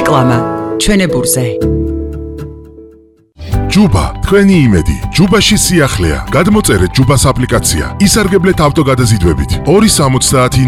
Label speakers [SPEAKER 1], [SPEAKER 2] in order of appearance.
[SPEAKER 1] რეკლამა ჩვენებურზე.
[SPEAKER 2] ჯუბა, თქვენი იმედი. ჯუბაში სიახლეა. გადმოწერეთ ჯუბას აპლიკაცია. ისარგებლეთ ავტოგადაზიდვებით. 2.70